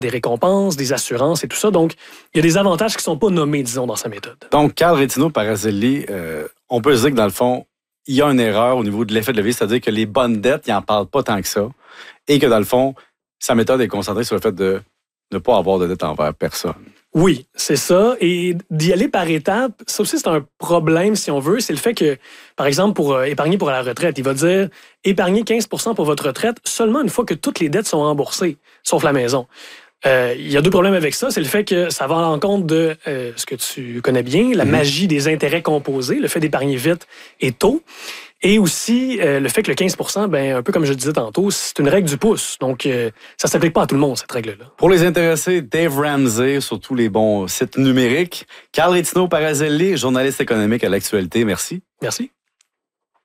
des récompenses, des assurances et tout ça. Donc, il y a des avantages qui ne sont pas nommés, disons, dans sa méthode. Donc, Carl Reitino Parazelli, on peut se dire que dans le fond, il y a une erreur au niveau de l'effet de levier, c'est-à-dire que les bonnes dettes, il n'en parle pas tant que ça, et que dans le fond, sa méthode est concentrée sur le fait de ne pas avoir de dette envers personne. Oui, c'est ça. Et d'y aller par étapes, ça aussi, c'est un problème, si on veut. C'est le fait que, par exemple, pour épargner pour la retraite, il va dire épargnez 15 % pour votre retraite seulement une fois que toutes les dettes sont remboursées, sauf la maison. Il y a deux problèmes avec ça. C'est le fait que ça va à l'encontre de ce que tu connais bien, la magie des intérêts composés, le fait d'épargner vite et tôt. Et aussi, le fait que le 15 %, un peu comme je disais tantôt, c'est une règle du pouce. Donc, ça ne s'applique pas à tout le monde, cette règle-là. Pour les intéressés, Dave Ramsey sur tous les bons sites numériques. Carl Reitino Parazelli, journaliste économique à l'Actualité. Merci. Merci.